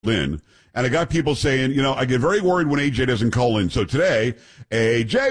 in. And I got people saying, you know, I get very worried when AJ doesn't call in. So today, AJ.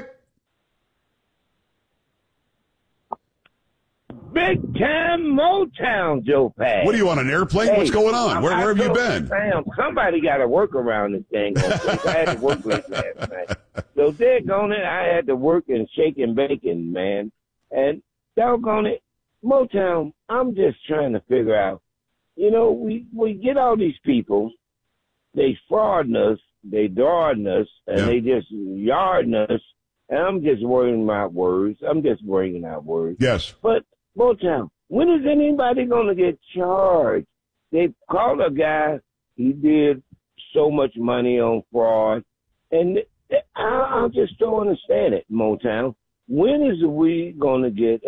Big time Motown, Joe Pass. What are you on an airplane? What's going on? Where have you been? Sam, somebody got to work around this thing. I had to work late last night. So daggone it, I had to work and shake and bacon, man. And doggone it, Motown, I'm just trying to figure out, you know, we get all these people, they frauding us, they drawing us, and they just yarding us, and I'm just worrying about words. I'm just bringing out words. Yes. But Motown, when is anybody going to get charged? They called a guy, he did so much money on fraud, and I just don't understand it, Motown. When is we going to get,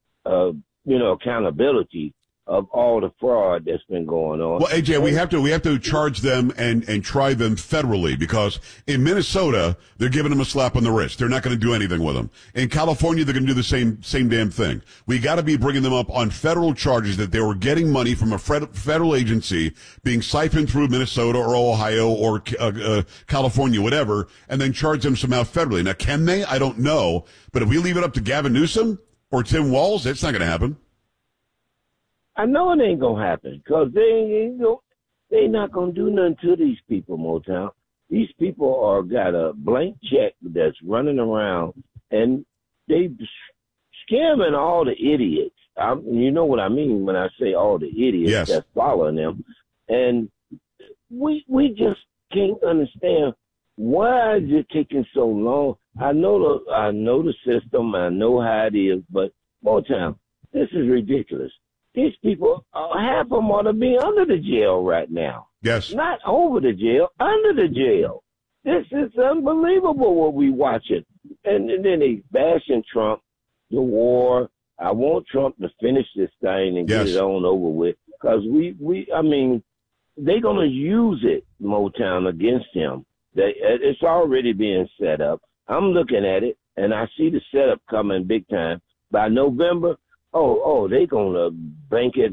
accountability of all the fraud that's been going on? Well, AJ, we have to charge them and try them federally, because in Minnesota, they're giving them a slap on the wrist. They're not going to do anything with them. In California, they're going to do the same damn thing. We got to be bringing them up on federal charges that they were getting money from a federal agency being siphoned through Minnesota or Ohio or California, whatever, and then charge them somehow federally. Now, can they? I don't know. But if we leave it up to Gavin Newsom or Tim Walz, it's not going to happen. I know it ain't gonna happen, because they not gonna do nothing to these people, Motown. These people got a blank check that's running around, and they scamming all the idiots. You know what I mean when I say all the idiots that's following them. And we just can't understand, why is it taking so long? I know the system, I know how it is, but Motown, this is ridiculous. These people, half of them ought to be under the jail right now. Yes. Not over the jail, under the jail. This is unbelievable what we watching. And then they bashing Trump, the war. I want Trump to finish this thing and get it on over with. Because they're going to use it, Motown, against him. It's already being set up. I'm looking at it, and I see the setup coming big time. By November, they gonna bank it.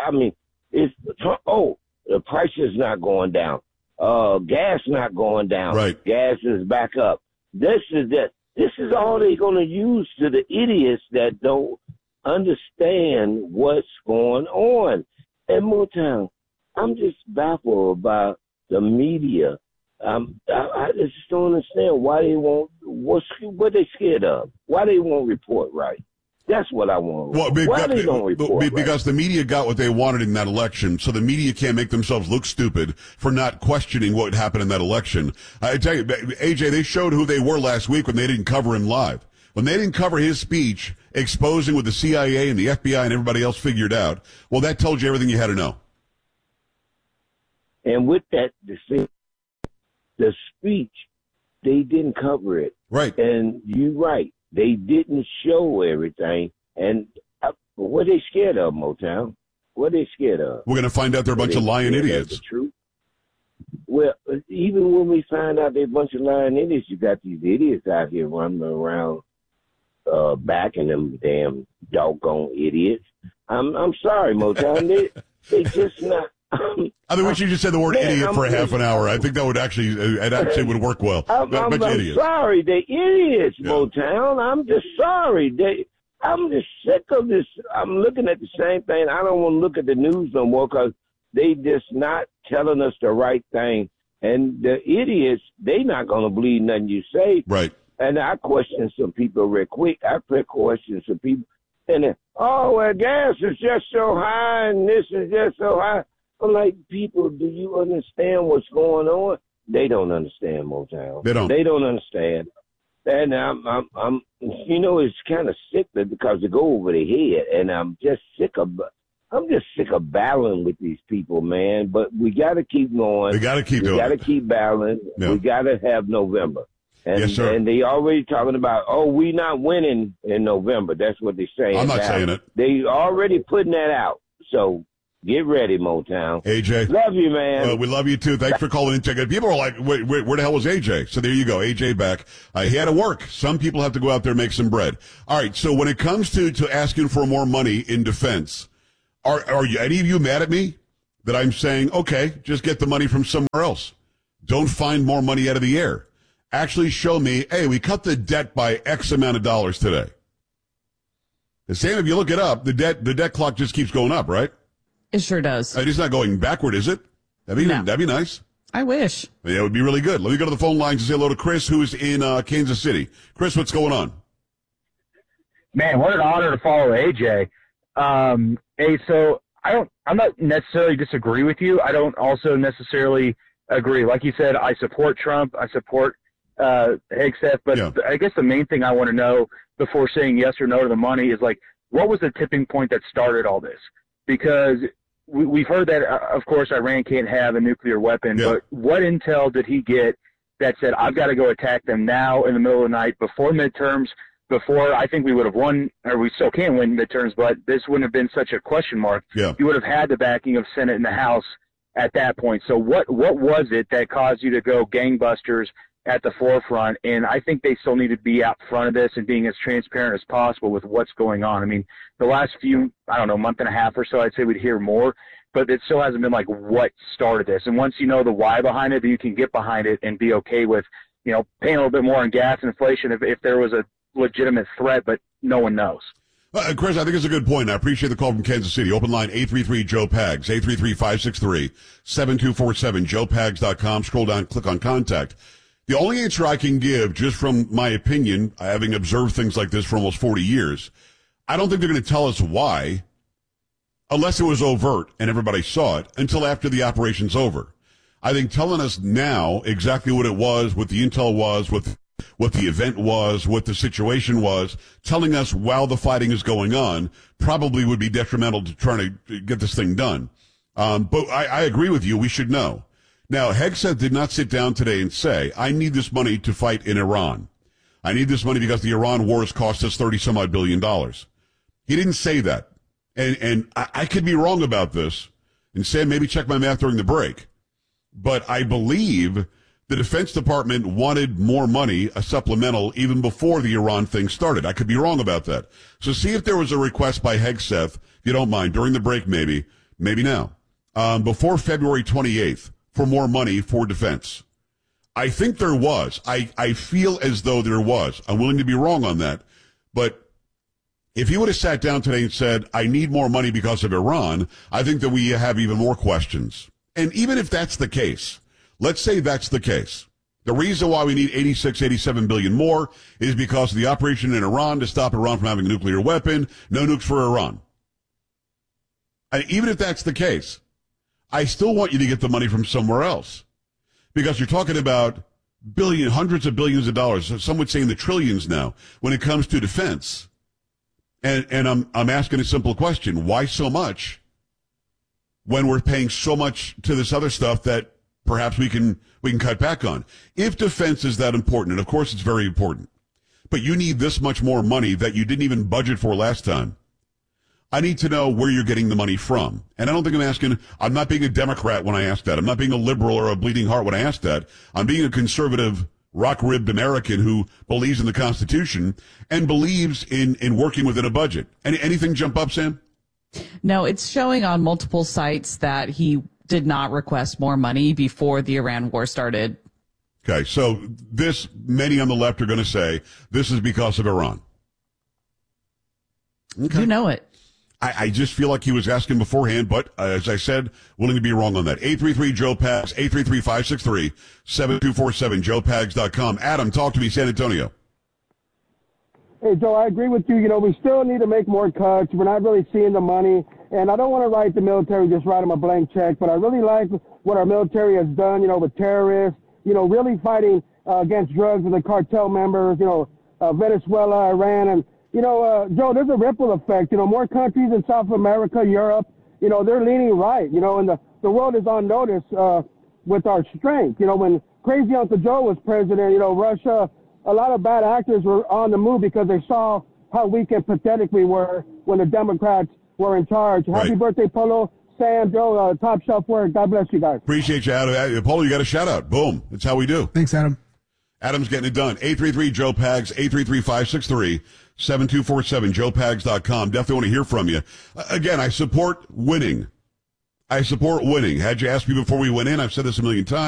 The price is not going down. Gas not going down. Right. Gas is back up. This is all they gonna use to the idiots that don't understand what's going on. And Motown, I'm just baffled about the media. I just don't understand why they won't. What they scared of? Why they won't report right? That's what I want. Well, why they don't report because the media got what they wanted in that election, so the media can't make themselves look stupid for not questioning what happened in that election. I tell you, AJ, they showed who they were last week when they didn't cover him live. When they didn't cover his speech exposing what the CIA and the FBI and everybody else figured out, well, that told you everything you had to know. And with that, the speech, they didn't cover it. Right. And you're right. They didn't show everything. And what are they scared of, Motown? What are they scared of? We're going to find out they're a bunch of lying idiots. The truth? Well, even when we find out they're a bunch of lying idiots, you got these idiots out here running around backing them damn doggone idiots. I'm sorry, Motown. They just not. I mean, we should just say the word idiot for a half an hour. I think that would actually would work well. I'm sorry, they idiots, Motown. I'm just sorry. I'm just sick of this. I'm looking at the same thing. I don't want to look at the news no more, because they just not telling us the right thing. And the idiots, they not going to believe nothing you say. Right. And I question some people real quick. I question some people. And then, gas is just so high and this is just so high. I'm like, people, do you understand what's going on? They don't understand, Motown. They don't. They don't understand. And I'm it's kind of sick because they go over their head, and I'm just sick of battling with these people, man. But we got to keep going. We got to keep doing. We got to keep battling. Yeah. We got to have November. And, yes, sir. And they already talking about, we not winning in November. That's what they're saying. I'm not saying it. They already putting that out. So get ready, Motown. AJ. Love you, man. We love you, too. Thanks for calling in. Checking. People are like, where the hell was AJ? So there you go. AJ back. He had to work. Some people have to go out there and make some bread. All right. So when it comes to asking for more money in defense, are any of you mad at me that I'm saying, okay, just get the money from somewhere else. Don't find more money out of the air. Actually show me, hey, we cut the debt by X amount of dollars today. The same, if you look it up, the debt clock just keeps going up, right? It sure does. It's not going backward, is it? That'd be nice. I wish. Yeah, it would be really good. Let me go to the phone lines and say hello to Chris, who's in Kansas City. Chris, what's going on? Man, what an honor to follow AJ. So I'm not necessarily disagree with you. I don't also necessarily agree. Like you said, I support Trump. I support Hegseth. But yeah. I guess the main thing I want to know before saying yes or no to the money is, like, what was the tipping point that started all this? Because we've heard that, of course, Iran can't have a nuclear weapon, but what intel did he get that said, I've got to go attack them now in the middle of the night before midterms, before I think we would have won, or we still can win midterms, but this wouldn't have been such a question mark. Yeah. You would have had the backing of Senate and the House at that point. So what was it that caused you to go gangbusters at the forefront? And I think they still need to be out front of this and being as transparent as possible with what's going on. I mean, the last few, month and a half or so, I'd say we'd hear more, but it still hasn't been like what started this. And once you know the why behind it, you can get behind it and be okay with, paying a little bit more on gas and inflation if there was a legitimate threat, but no one knows. Chris, I think it's a good point. I appreciate the call from Kansas City. Open line 833-JOE-PAGS, 833-563-7247, joepags.com. Scroll down, click on contact. The only answer I can give, just from my opinion, having observed things like this for almost 40 years, I don't think they're going to tell us why, unless it was overt and everybody saw it, until after the operation's over. I think telling us now exactly what it was, what the intel was, what the event was, what the situation was, telling us while the fighting is going on, probably would be detrimental to trying to get this thing done. But I agree with you. We should know. Now, Hegseth did not sit down today and say, I need this money to fight in Iran. I need this money because the Iran war has cost us $30-some-odd billion. He didn't say that. And I could be wrong about this. And Sam, maybe check my math during the break. But I believe the Defense Department wanted more money, a supplemental, even before the Iran thing started. I could be wrong about that. So see if there was a request by Hegseth, if you don't mind, during the break maybe now, before February 28th for more money for defense. I think there was. I feel as though there was. I'm willing to be wrong on that. But if he would have sat down today and said, I need more money because of Iran, I think that we have even more questions. And even if that's the case, let's say that's the case. The reason why we need 87 billion more is because of the operation in Iran to stop Iran from having a nuclear weapon. No nukes for Iran. And even if that's the case, I still want you to get the money from somewhere else. Because you're talking about hundreds of billions of dollars. Some would say in the trillions now when it comes to defense. And I'm asking a simple question. Why so much when we're paying so much to this other stuff that perhaps we can cut back on? If defense is that important, and of course it's very important, but you need this much more money that you didn't even budget for last time, I need to know where you're getting the money from. And I don't think I'm not being a Democrat when I ask that. I'm not being a liberal or a bleeding heart when I ask that. I'm being a conservative, rock-ribbed American who believes in the Constitution and believes in working within a budget. Anything jump up, Sam? No, it's showing on multiple sites that he did not request more money before the Iran war started. Okay, so many on the left are going to say this is because of Iran. Okay. You know it. I just feel like he was asking beforehand, but as I said, willing to be wrong on that. 833-JOE-PAGS, 833-563-7247, joepags.com. Adam, talk to me, San Antonio. Hey, Joe, I agree with you. We still need to make more cuts. We're not really seeing the money. And I don't want to write the military, just write them a blank check. But I really like what our military has done, with terrorists, really fighting against drugs with the cartel members, Venezuela, Iran. And, Joe, there's a ripple effect. More countries in South America, Europe, they're leaning right, and the world is on notice with our strength. When Crazy Uncle Joe was president, Russia, a lot of bad actors were on the move because they saw how weak and pathetic we were when the Democrats were in charge. Right. Happy birthday, Polo, Sam, Joe, top shelf work. God bless you guys. Appreciate you, Adam. Polo, you got a shout out. Boom. That's how we do. Thanks, Adam. Adam's getting it done. 833-JOE-PAGS, 833-563-7247, joepags.com. Definitely want to hear from you. Again, I support winning. I support winning. Had you asked me before we went in, I've said this a million times.